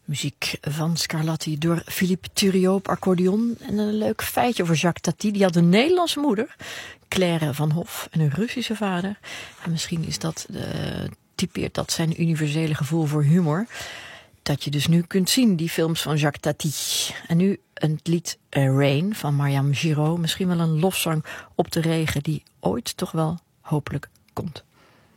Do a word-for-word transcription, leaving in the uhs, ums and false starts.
Muziek van Scarlatti door Philippe Thuriot op accordeon. En een leuk feitje over Jacques Tati. Die had een Nederlandse moeder, Claire van Hof, en een Russische vader. En misschien is dat, uh, typeert dat zijn universele gevoel voor humor. Dat je dus nu kunt zien, die films van Jacques Tati. En nu een lied uh, Rain van Mariam Giraud. Misschien wel een lofzang op de regen die ooit toch wel hopelijk komt.